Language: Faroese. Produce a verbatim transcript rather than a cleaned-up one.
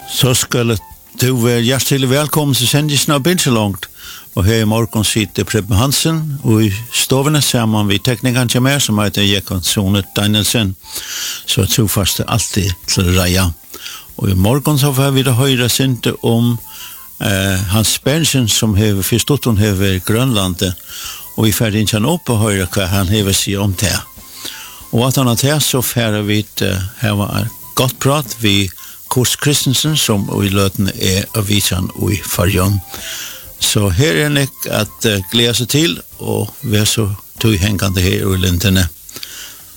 Så skulle du være hjertelig velkommen til sendisen av Bilselångt. Og her i morgen sitter Preben Hansen, og i stovene sammen vi teknikeren til meg, som heter Jekon Sone Danielsen. Så trofast er alltid til reia. Og i morgen så får vi da høre sinte om eh, Hans Berntsen, som har forstått hun har i Grønlandet. Og vi får ikke han opp og høre hva han har å si om det. Og at han har til, så får vi uh, her var godt prat vi Kors Kristensen, som i løtene er avisen i Farjon. Så her er det at uh, glede seg til, og vi er så tog hengende her i lintene.